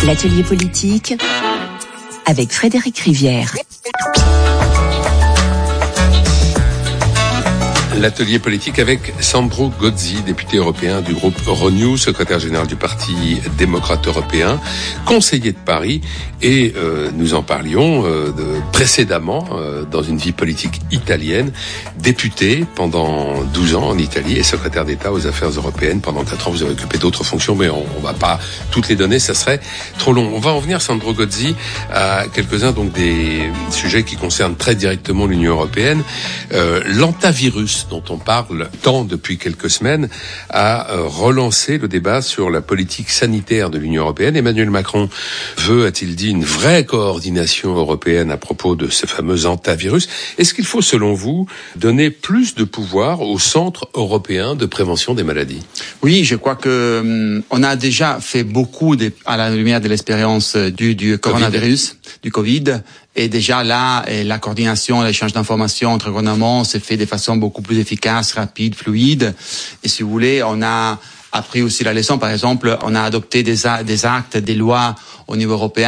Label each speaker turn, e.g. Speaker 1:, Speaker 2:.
Speaker 1: L'atelier politique avec Frédéric Rivière.
Speaker 2: L'atelier politique avec Sandro Gozzi, député européen du groupe Renew, secrétaire général du Parti démocrate européen, conseiller de Paris, et nous en parlions précédemment dans une vie politique italienne, député pendant 12 ans en Italie et secrétaire d'État aux affaires européennes pendant 4 ans. Vous avez occupé d'autres fonctions, mais on va pas toutes les donner, ça serait trop long. On va en venir, Sandro Gozzi, à quelques-uns donc des sujets qui concernent très directement l'Union européenne. L'antavirus, dont on parle tant depuis quelques semaines, a relancé le débat sur la politique sanitaire de l'Union européenne. Emmanuel Macron veut, a-t-il dit, une vraie coordination européenne à propos de ce fameux antavirus. Est-ce qu'il faut, selon vous, donner plus de pouvoir au Centre européen de prévention des maladies?
Speaker 3: Oui, je crois que on a déjà fait beaucoup à la lumière de l'expérience du coronavirus, du Covid. Et déjà là, la coordination, l'échange d'informations entre gouvernements se fait de façon beaucoup plus efficace, rapide, fluide. Et si vous voulez, on a appris aussi la leçon. Par exemple, on a adopté des actes, des lois au niveau européen